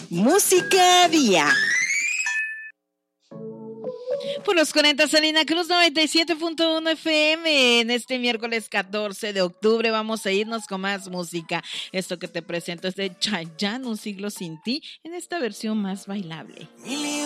Música Día. Por los 40 Salina Cruz 97.1 FM. En este miércoles 14 de octubre vamos a irnos con más música. Esto que te presento es de Chayanne, Un siglo sin ti, en esta versión más bailable.